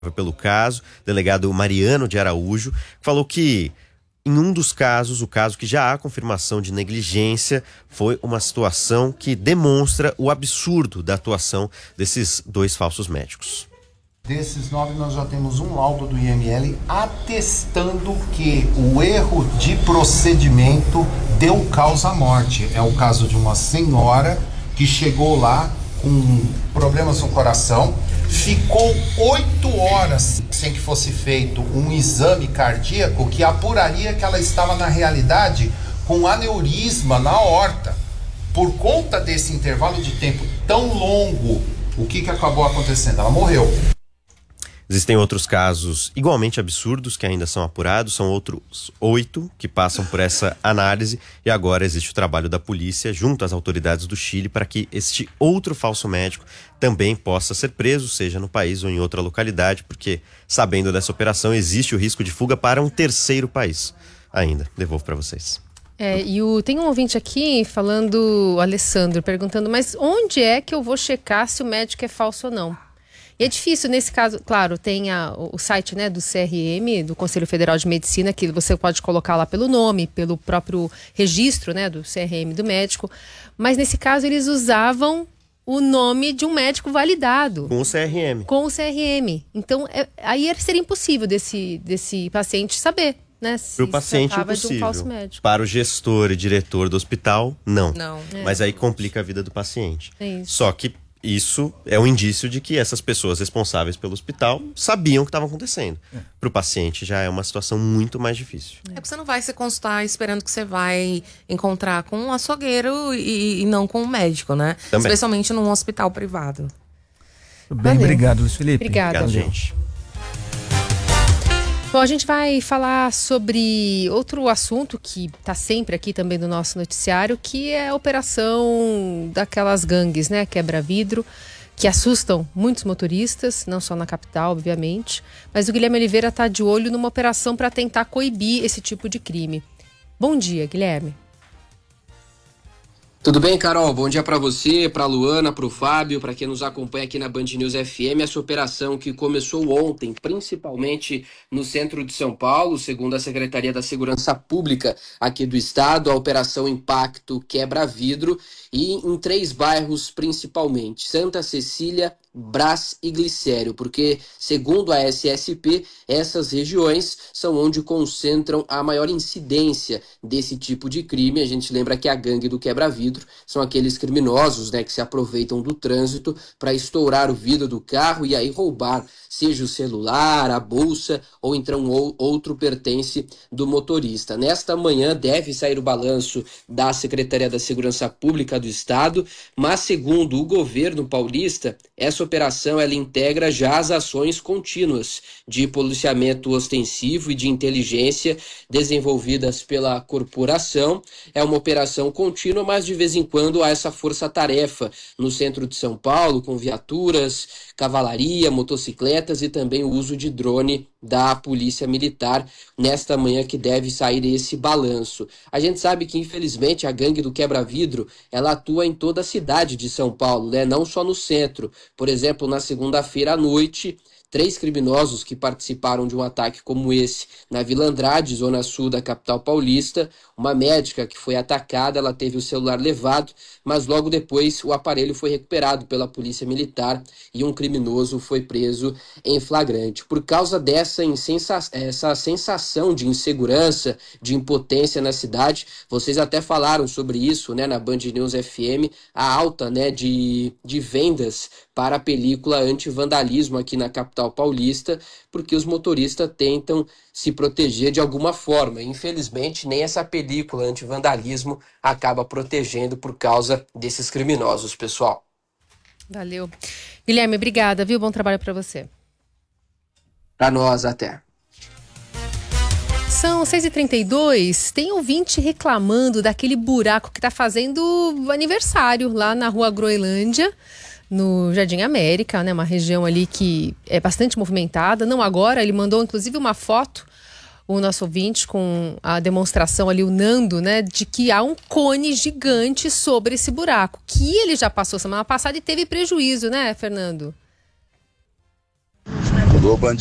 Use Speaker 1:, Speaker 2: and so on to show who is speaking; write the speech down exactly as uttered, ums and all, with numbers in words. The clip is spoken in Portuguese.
Speaker 1: pelo caso, delegado Mariano de Araújo, falou que em um dos casos, o caso que já há confirmação de negligência, foi uma situação que demonstra o absurdo da atuação desses dois falsos médicos.
Speaker 2: Desses nove, nós já temos um laudo do I M L atestando que o erro de procedimento deu causa à morte. É o caso de uma senhora que chegou lá com problemas no coração, ficou oito horas sem que fosse feito um exame cardíaco que apuraria que ela estava, na realidade, com aneurisma na aorta. Por conta desse intervalo de tempo tão longo, o que, que acabou acontecendo? Ela morreu.
Speaker 1: Existem outros casos igualmente absurdos que ainda são apurados, são outros oito que passam por essa análise e agora existe o trabalho da polícia junto às autoridades do Chile para que este outro falso médico também possa ser preso, seja no país ou em outra localidade, porque sabendo dessa operação existe o risco de fuga para um terceiro país. Ainda, devolvo para vocês.
Speaker 3: É, e o, tem um ouvinte aqui falando, o Alessandro, perguntando, mas onde é que eu vou checar se o médico é falso ou não? E é difícil nesse caso, claro, tem a, o site, né, do C R M, do Conselho Federal de Medicina, que você pode colocar lá pelo nome, pelo próprio registro, né, do C R M do médico, mas nesse caso eles usavam o nome de um médico validado.
Speaker 1: Com o C R M.
Speaker 3: Com o C R M. Então, é, aí seria impossível desse, desse paciente saber, né, se
Speaker 1: para o paciente é
Speaker 3: de um falso médico.
Speaker 1: Para o gestor e diretor do hospital, não.
Speaker 4: Não.
Speaker 3: É.
Speaker 1: Mas aí complica a vida do paciente.
Speaker 3: É isso.
Speaker 1: Só que isso é um indício de que essas pessoas responsáveis pelo hospital sabiam o que estava acontecendo. É. Para o paciente já é uma situação muito mais difícil.
Speaker 4: É porque você não vai se consultar esperando que você vai encontrar com um açougueiro e, e não com um médico, né?
Speaker 1: Também.
Speaker 4: Especialmente num hospital privado.
Speaker 5: Bem, Valeu. Obrigado, Luiz Felipe.
Speaker 3: Obrigada,
Speaker 1: Obrigado, gente.
Speaker 3: Bom, a gente vai falar sobre outro assunto que está sempre aqui também no nosso noticiário, que é a operação daquelas gangues, né, quebra-vidro, que assustam muitos motoristas, não só na capital, obviamente, mas o Guilherme Oliveira está de olho numa operação para tentar coibir esse tipo de crime. Bom dia, Guilherme.
Speaker 6: Tudo bem, Carol? Bom dia para você, para Luana, para o Fábio, para quem nos acompanha aqui na Band News F M. Essa operação que começou ontem, principalmente no centro de São Paulo, segundo a Secretaria da Segurança Pública aqui do estado, a Operação Impacto Quebra-Vidro, e em três bairros principalmente, Santa Cecília, Brás e Glicério, porque, segundo a S S P, essas regiões são onde concentram a maior incidência desse tipo de crime. A gente lembra que a gangue do quebra-vidro são aqueles criminosos, né, que se aproveitam do trânsito para estourar o vidro do carro e aí roubar, seja o celular, a bolsa ou então outro pertence do motorista. Nesta manhã deve sair o balanço da Secretaria da Segurança Pública do Estado, mas segundo o governo paulista, essa operação ela integra já as ações contínuas de policiamento ostensivo e de inteligência desenvolvidas pela corporação. É uma operação contínua, mas de vez em quando há essa força-tarefa no centro de São Paulo, com viaturas, cavalaria, motocicletas e também o uso de drone da Polícia Militar, nesta manhã que deve sair esse balanço. A gente sabe que, infelizmente, a gangue do quebra-vidro, ela atua em toda a cidade de São Paulo, né? Não só no centro. Por exemplo, na segunda-feira à noite, três criminosos que participaram de um ataque como esse na Vila Andrade, zona sul da capital paulista. Uma médica que foi atacada, ela teve o celular levado, mas logo depois o aparelho foi recuperado pela Polícia Militar e um criminoso foi preso em flagrante. Por causa dessa insensa- essa sensação de insegurança, de impotência na cidade, vocês até falaram sobre isso, né, na Band News F M, a alta, né, de, de vendas para a película anti-vandalismo aqui na capital paulista, porque os motoristas tentam se proteger de alguma forma. Infelizmente, nem essa película anti-vandalismo acaba protegendo por causa desses criminosos, pessoal.
Speaker 3: Valeu. Guilherme, obrigada, viu? Bom trabalho para você.
Speaker 6: Para nós, até.
Speaker 3: São seis e trinta e dois, tem ouvinte reclamando daquele buraco que está fazendo aniversário lá na Rua Groenlândia, no Jardim América, né? Uma região ali que é bastante movimentada. Não agora, ele mandou inclusive uma foto, o nosso ouvinte, com a demonstração ali, o Nando, né? De que há um cone gigante sobre esse buraco, que ele já passou semana passada e teve prejuízo, né, Fernando?
Speaker 7: Alô, Band